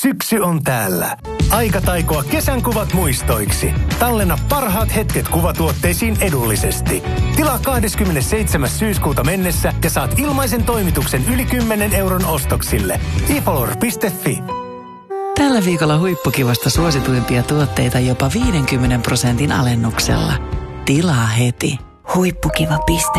Syksy on täällä. Aika taikoa kesän kuvat muistoiksi. Tallenna parhaat hetket kuvatuotteisiin edullisesti. Tilaa 27. syyskuuta mennessä ja saat ilmaisen toimituksen yli 10 euron ostoksille. ePolor.fi. Tällä viikolla huippukivasta suosituimpia tuotteita jopa 50% alennuksella. Tilaa heti. Huippukiva.fi